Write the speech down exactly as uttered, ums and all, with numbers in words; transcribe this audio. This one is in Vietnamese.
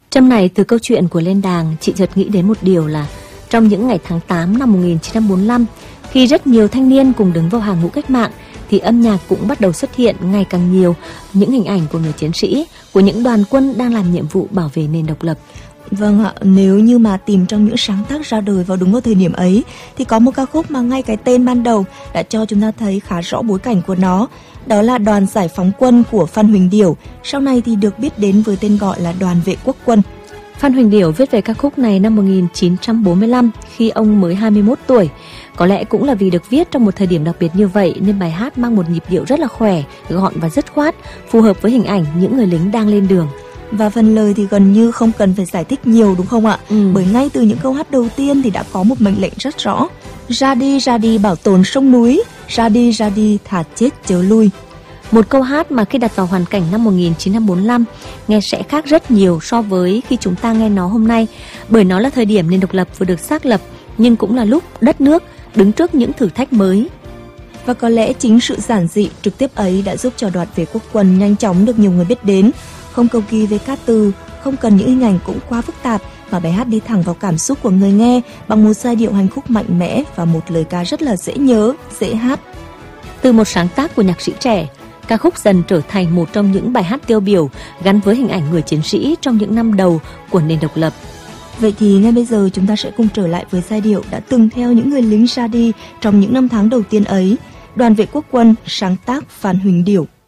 Trong này, từ câu chuyện của Lên Đàng, chị chợt nghĩ đến một điều là trong những ngày tháng tám năm một nghìn chín trăm bốn mươi lăm, khi rất nhiều thanh niên cùng đứng vào hàng ngũ cách mạng, thì âm nhạc cũng bắt đầu xuất hiện ngày càng nhiều những hình ảnh của người chiến sĩ, của những đoàn quân đang làm nhiệm vụ bảo vệ nền độc lập. Vâng ạ, nếu như mà tìm trong những sáng tác ra đời vào đúng vào thời điểm ấy thì có một ca khúc mà ngay cái tên ban đầu đã cho chúng ta thấy khá rõ bối cảnh của nó. Đó là Đoàn Giải phóng quân của Phan Huỳnh Điểu, sau này thì được biết đến với tên gọi là Đoàn Vệ quốc quân. Phan Huỳnh Điểu viết về ca khúc này năm một nghìn chín trăm bốn mươi lăm khi ông mới hai mươi mốt tuổi. Có lẽ cũng là vì được viết trong một thời điểm đặc biệt như vậy nên bài hát mang một nhịp điệu rất là khỏe, gọn và dứt khoát, phù hợp với hình ảnh những người lính đang lên đường. Và phần lời thì gần như không cần phải giải thích nhiều đúng không ạ? Ừ. Bởi ngay từ những câu hát đầu tiên thì đã có một mệnh lệnh rất rõ. Ra đi, ra đi bảo tồn sông núi, ra đi, ra đi thà chết chớ lui. Một câu hát mà khi đặt vào hoàn cảnh năm một nghìn chín trăm bốn mươi lăm nghe sẽ khác rất nhiều so với khi chúng ta nghe nó hôm nay, bởi nó là thời điểm nền độc lập vừa được xác lập, nhưng cũng là lúc đất nước đứng trước những thử thách mới. Và có lẽ chính sự giản dị trực tiếp ấy đã giúp cho Đoàn Vệ quốc quân nhanh chóng được nhiều người biết đến. Không cầu kỳ về ca từ, không cần những hình ảnh cũng quá phức tạp, mà bài hát đi thẳng vào cảm xúc của người nghe bằng một giai điệu hành khúc mạnh mẽ và một lời ca rất là dễ nhớ, dễ hát. Từ một sáng tác của nhạc sĩ trẻ, ca khúc dần trở thành một trong những bài hát tiêu biểu gắn với hình ảnh người chiến sĩ trong những năm đầu của nền độc lập. Vậy thì ngay bây giờ chúng ta sẽ cùng trở lại với giai điệu đã từng theo những người lính ra đi trong những năm tháng đầu tiên ấy. Đoàn Vệ quốc quân, sáng tác Phan Huỳnh Điểu.